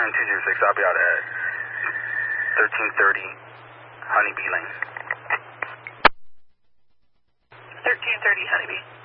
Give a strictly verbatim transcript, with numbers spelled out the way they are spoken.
nine two zero six, I'll be out at thirteen thirty Honeybee Lane. thirteen thirty Honeybee.